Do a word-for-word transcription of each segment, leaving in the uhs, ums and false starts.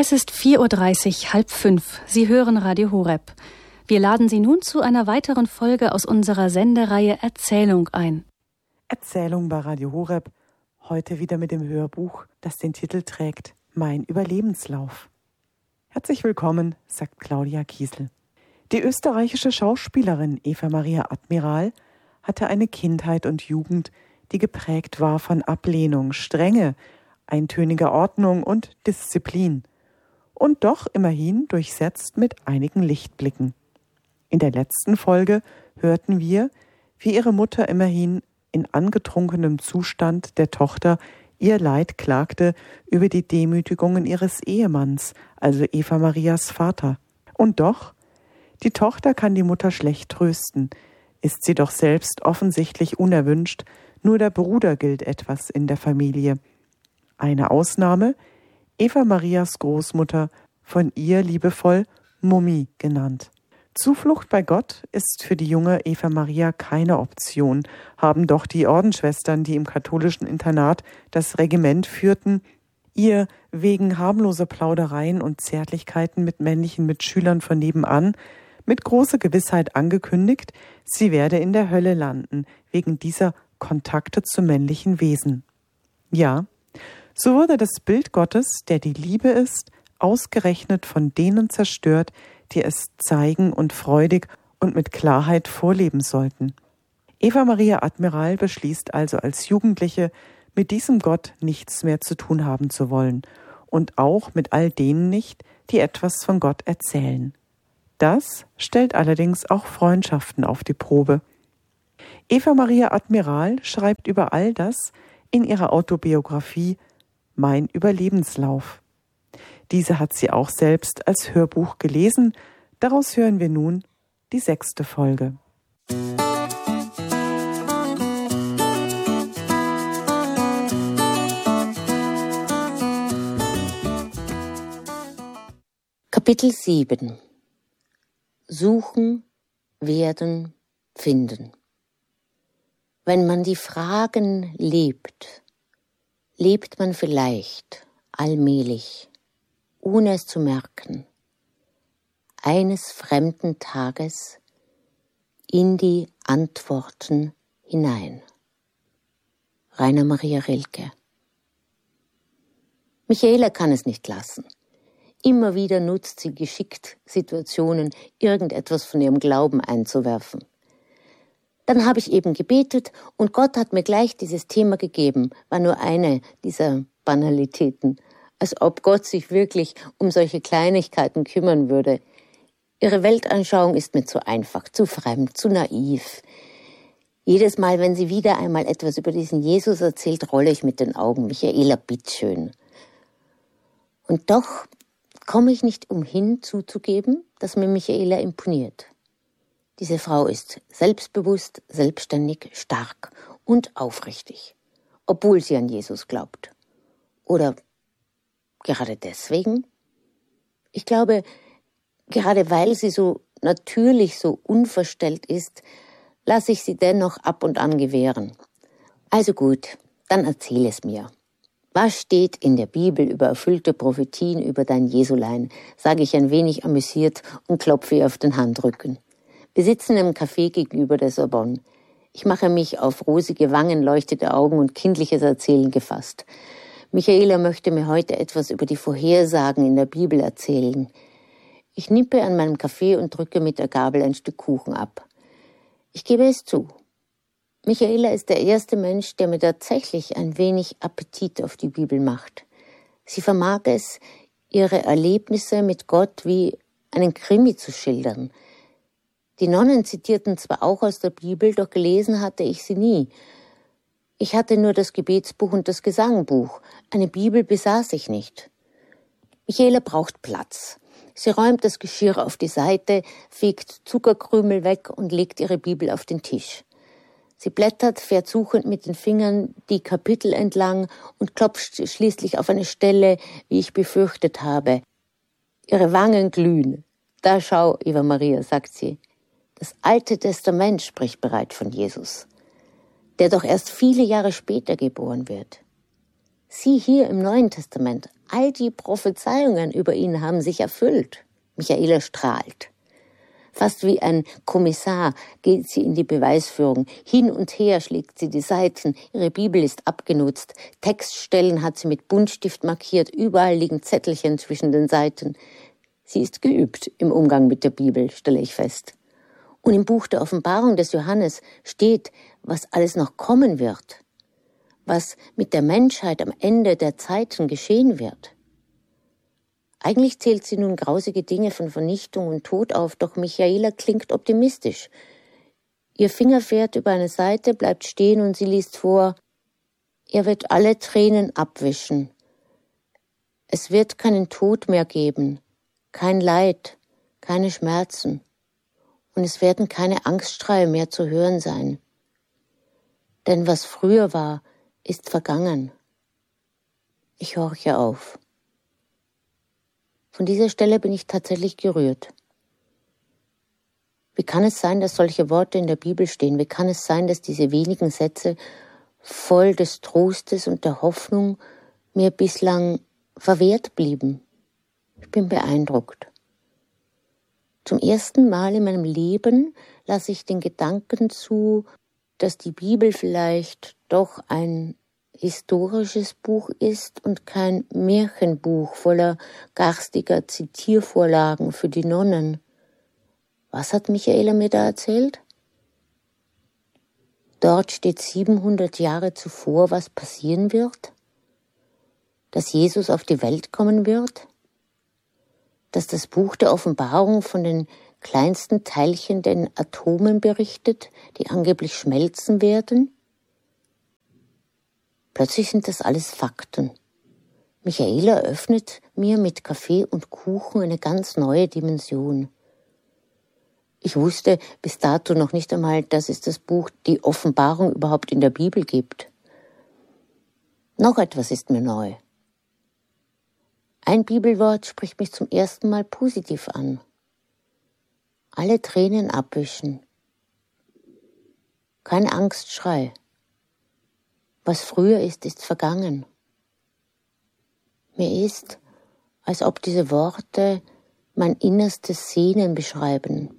Es ist vier Uhr dreißig, halb fünf. Sie hören Radio Horeb. Wir laden Sie nun zu einer weiteren Folge aus unserer Sendereihe Erzählung ein. Erzählung bei Radio Horeb. Heute wieder mit dem Hörbuch, das den Titel trägt Mein Überlebenslauf. Herzlich willkommen, sagt Claudia Kiesel. Die österreichische Schauspielerin Eva Maria Admiral hatte eine Kindheit und Jugend, die geprägt war von Ablehnung, Strenge, eintöniger Ordnung und Disziplin. Und doch immerhin durchsetzt mit einigen Lichtblicken. In der letzten Folge hörten wir, wie ihre Mutter immerhin in angetrunkenem Zustand der Tochter ihr Leid klagte über die Demütigungen ihres Ehemanns, also Eva Marias Vater. Und doch, die Tochter kann die Mutter schlecht trösten, ist sie doch selbst offensichtlich unerwünscht, nur der Bruder gilt etwas in der Familie. Eine Ausnahme, Eva Marias Großmutter, von ihr liebevoll Mummi genannt. Zuflucht bei Gott ist für die junge Eva Maria keine Option, haben doch die Ordensschwestern, die im katholischen Internat das Regiment führten, ihr wegen harmloser Plaudereien und Zärtlichkeiten mit männlichen Mitschülern von nebenan mit großer Gewissheit angekündigt, sie werde in der Hölle landen, wegen dieser Kontakte zu männlichen Wesen. Ja, so wurde das Bild Gottes, der die Liebe ist, ausgerechnet von denen zerstört, die es zeigen und freudig und mit Klarheit vorleben sollten. Eva Maria Admiral beschließt also als Jugendliche, mit diesem Gott nichts mehr zu tun haben zu wollen und auch mit all denen nicht, die etwas von Gott erzählen. Das stellt allerdings auch Freundschaften auf die Probe. Eva Maria Admiral schreibt über all das in ihrer Autobiografie Mein Überlebenslauf. Diese hat sie auch selbst als Hörbuch gelesen. Daraus hören wir nun die sechste Folge. Kapitel sieben. Suchen, werden, finden. Wenn man die Fragen lebt, lebt man vielleicht allmählich, ohne es zu merken, eines fremden Tages in die Antworten hinein. Rainer Maria Rilke. Michaela kann es nicht lassen. Immer wieder nutzt sie geschickt Situationen, irgendetwas von ihrem Glauben einzuwerfen. Dann habe ich eben gebetet und Gott hat mir gleich dieses Thema gegeben, war nur eine dieser Banalitäten, als ob Gott sich wirklich um solche Kleinigkeiten kümmern würde. Ihre Weltanschauung ist mir zu einfach, zu fremd, zu naiv. Jedes Mal, wenn sie wieder einmal etwas über diesen Jesus erzählt, rolle ich mit den Augen. Michaela, bitteschön. Und doch komme ich nicht umhin zuzugeben, dass mir Michaela imponiert. Diese Frau ist selbstbewusst, selbstständig, stark und aufrichtig, obwohl sie an Jesus glaubt. Oder gerade deswegen? Ich glaube, gerade weil sie so natürlich, so unverstellt ist, lasse ich sie dennoch ab und an gewähren. Also gut, dann erzähl es mir. Was steht in der Bibel über erfüllte Prophetien über dein Jesulein, sage ich ein wenig amüsiert und klopfe ihr auf den Handrücken. Wir sitzen im Café gegenüber der Sorbonne. Ich mache mich auf rosige Wangen, leuchtende Augen und kindliches Erzählen gefasst. Michaela möchte mir heute etwas über die Vorhersagen in der Bibel erzählen. Ich nippe an meinem Kaffee und drücke mit der Gabel ein Stück Kuchen ab. Ich gebe es zu. Michaela ist der erste Mensch, der mir tatsächlich ein wenig Appetit auf die Bibel macht. Sie vermag es, ihre Erlebnisse mit Gott wie einen Krimi zu schildern. Die Nonnen zitierten zwar auch aus der Bibel, doch gelesen hatte ich sie nie. Ich hatte nur das Gebetsbuch und das Gesangbuch. Eine Bibel besaß ich nicht. Michaela braucht Platz. Sie räumt das Geschirr auf die Seite, fegt Zuckerkrümel weg und legt ihre Bibel auf den Tisch. Sie blättert, fährt suchend mit den Fingern die Kapitel entlang und klopft schließlich auf eine Stelle, wie ich befürchtet habe. Ihre Wangen glühen. Da schau, Eva Maria, sagt sie. Das Alte Testament spricht bereits von Jesus, der doch erst viele Jahre später geboren wird. Sie hier im Neuen Testament, All die Prophezeiungen über ihn haben sich erfüllt. Michaela strahlt. Fast wie ein Kommissar geht sie in die Beweisführung. Hin und her schlägt sie die Seiten. Ihre Bibel ist abgenutzt. Textstellen hat sie mit Buntstift markiert. Überall liegen Zettelchen zwischen den Seiten. Sie ist geübt im Umgang mit der Bibel, stelle ich fest. Und im Buch der Offenbarung des Johannes steht, was alles noch kommen wird. Was mit der Menschheit am Ende der Zeiten geschehen wird. Eigentlich zählt sie nun grausige Dinge von Vernichtung und Tod auf, doch Michaela klingt optimistisch. Ihr Finger fährt über eine Seite, bleibt stehen und sie liest vor, er wird alle Tränen abwischen. Es wird keinen Tod mehr geben, kein Leid, keine Schmerzen und es werden keine Angstschreie mehr zu hören sein. Denn was früher war, ist vergangen. Ich horche auf. Von dieser Stelle bin ich tatsächlich gerührt. Wie kann es sein, dass solche Worte in der Bibel stehen? Wie kann es sein, dass diese wenigen Sätze voll des Trostes und der Hoffnung mir bislang verwehrt blieben? Ich bin beeindruckt. Zum ersten Mal in meinem Leben lasse ich den Gedanken zu, dass die Bibel vielleicht doch ein historisches Buch ist und kein Märchenbuch voller garstiger Zitiervorlagen für die Nonnen. Was hat Michaela mir da erzählt? Dort steht siebenhundert Jahre zuvor, was passieren wird? Dass Jesus auf die Welt kommen wird? Dass das Buch der Offenbarung von den kleinsten Teilchen, den Atomen berichtet, die angeblich schmelzen werden? Plötzlich sind das alles Fakten. Michaela öffnet mir mit Kaffee und Kuchen eine ganz neue Dimension. Ich wusste bis dato noch nicht einmal, dass es das Buch Die Offenbarung überhaupt in der Bibel gibt. Noch etwas ist mir neu. Ein Bibelwort spricht mich zum ersten Mal positiv an. Alle Tränen abwischen. Kein Angstschrei. Was früher ist, ist vergangen. Mir ist, als ob diese Worte mein innerstes Sehnen beschreiben.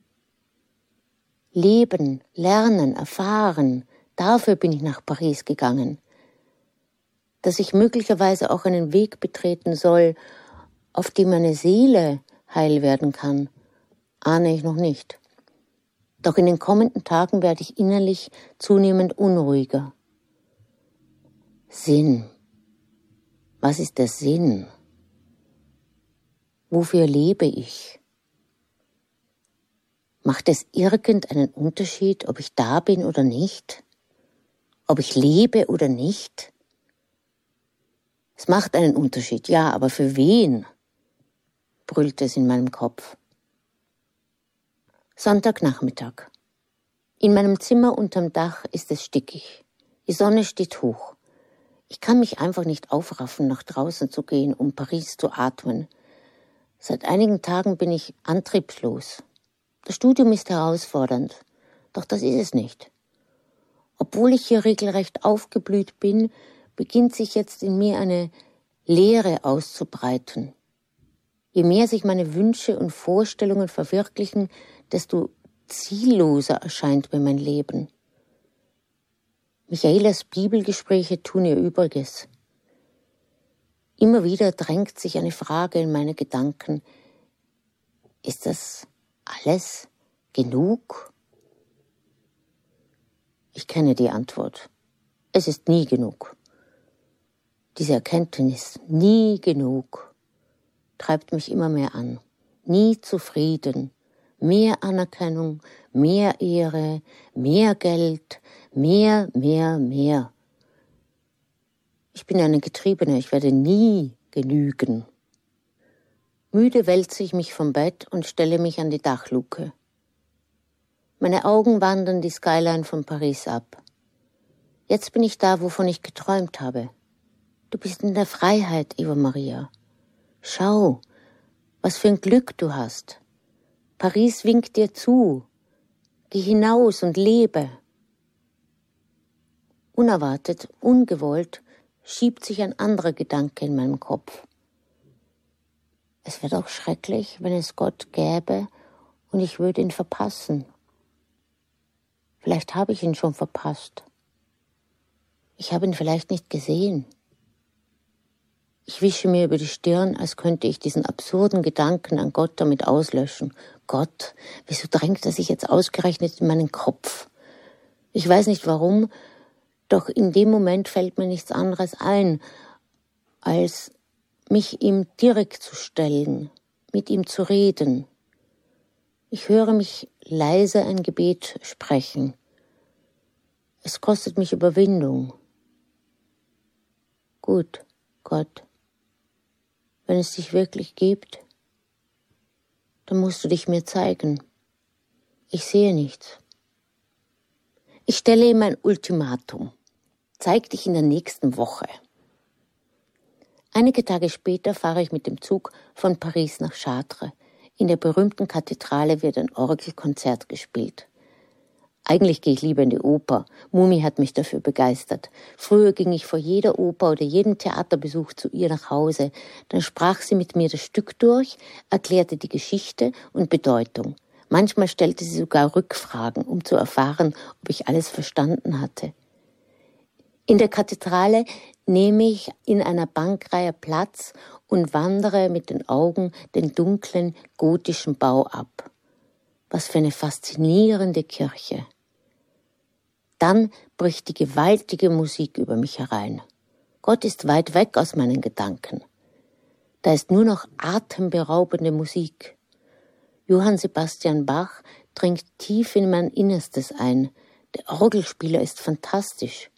Leben, lernen, erfahren, dafür bin ich nach Paris gegangen. Dass ich möglicherweise auch einen Weg betreten soll, auf dem meine Seele heil werden kann, ahne ich noch nicht. Doch in den kommenden Tagen werde ich innerlich zunehmend unruhiger. Sinn. Was ist der Sinn? Wofür lebe ich? Macht es irgendeinen Unterschied, ob ich da bin oder nicht? Ob ich lebe oder nicht? Es macht einen Unterschied, ja, aber für wen? Brüllt es in meinem Kopf. Sonntagnachmittag. In meinem Zimmer unterm Dach ist es stickig. Die Sonne steht hoch. Ich kann mich einfach nicht aufraffen, nach draußen zu gehen, um Paris zu atmen. Seit einigen Tagen bin ich antriebslos. Das Studium ist herausfordernd, doch das ist es nicht. Obwohl ich hier regelrecht aufgeblüht bin, beginnt sich jetzt in mir eine Leere auszubreiten. Je mehr sich meine Wünsche und Vorstellungen verwirklichen, desto zielloser erscheint mir mein Leben. Michaelas Bibelgespräche tun ihr Übriges. Immer wieder drängt sich eine Frage in meine Gedanken. Ist das alles genug? Ich kenne die Antwort. Es ist nie genug. Diese Erkenntnis, nie genug, treibt mich immer mehr an. Nie zufrieden. Mehr Anerkennung, mehr Ehre, mehr Geld, mehr, mehr, mehr. Ich bin eine Getriebene, ich werde nie genügen. Müde wälze ich mich vom Bett und stelle mich an die Dachluke. Meine Augen wandern die Skyline von Paris ab. Jetzt bin ich da, wovon ich geträumt habe. Du bist in der Freiheit, Eva Maria. Schau, was für ein Glück du hast. Paris winkt dir zu. Geh hinaus und lebe. Unerwartet, ungewollt, schiebt sich ein anderer Gedanke in meinem Kopf. Es wäre doch schrecklich, wenn es Gott gäbe und ich würde ihn verpassen. Vielleicht habe ich ihn schon verpasst. Ich habe ihn vielleicht nicht gesehen. Ich wische mir über die Stirn, als könnte ich diesen absurden Gedanken an Gott damit auslöschen. Gott, wieso drängt er sich jetzt ausgerechnet in meinen Kopf? Ich weiß nicht warum, doch in dem Moment fällt mir nichts anderes ein, als mich ihm direkt zu stellen, mit ihm zu reden. Ich höre mich leise ein Gebet sprechen. Es kostet mich Überwindung. Gut, Gott, wenn es dich wirklich gibt, dann musst du dich mir zeigen. Ich sehe nichts. Ich stelle ihm ein Ultimatum. Zeig dich in der nächsten Woche. Einige Tage später fahre ich mit dem Zug von Paris nach Chartres. In der berühmten Kathedrale wird ein Orgelkonzert gespielt. Eigentlich gehe ich lieber in die Oper. Mumi hat mich dafür begeistert. Früher ging ich vor jeder Oper oder jedem Theaterbesuch zu ihr nach Hause. Dann sprach sie mit mir das Stück durch, erklärte die Geschichte und Bedeutung. Manchmal stellte sie sogar Rückfragen, um zu erfahren, ob ich alles verstanden hatte. In der Kathedrale nehme ich in einer Bankreihe Platz und wandere mit den Augen den dunklen gotischen Bau ab. Was für eine faszinierende Kirche. Dann bricht die gewaltige Musik über mich herein. Gott ist weit weg aus meinen Gedanken. Da ist nur noch atemberaubende Musik. Johann Sebastian Bach dringt tief in mein Innerstes ein. Der Orgelspieler ist fantastisch.